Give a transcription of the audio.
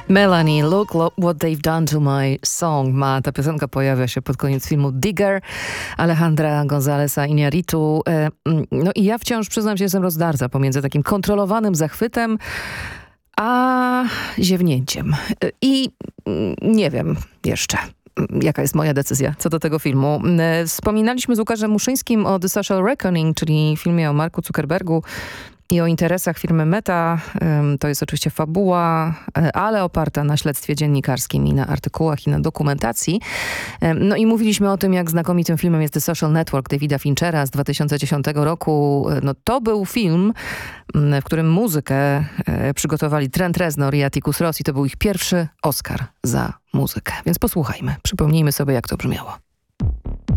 Melanie, look what they've done to my song. Ta piosenka pojawia się pod koniec filmu Digger Alejandra Gonzaleza Iñárritu. No i ja wciąż przyznam się, jestem rozdarta pomiędzy takim kontrolowanym zachwytem a ziewnięciem. I nie wiem jeszcze, jaka jest moja decyzja co do tego filmu. Wspominaliśmy z Łukaszem Muszyńskim o The Social Reckoning, czyli filmie o Marku Zuckerbergu i o interesach firmy Meta. To jest oczywiście fabuła, ale oparta na śledztwie dziennikarskim i na artykułach i na dokumentacji. No i mówiliśmy o tym, jak znakomitym filmem jest The Social Network Davida Finchera z 2010 roku. No to był film, w którym muzykę przygotowali Trent Reznor i Atticus Ross i to był ich pierwszy Oscar za muzykę. Więc posłuchajmy, przypomnijmy sobie, jak to brzmiało.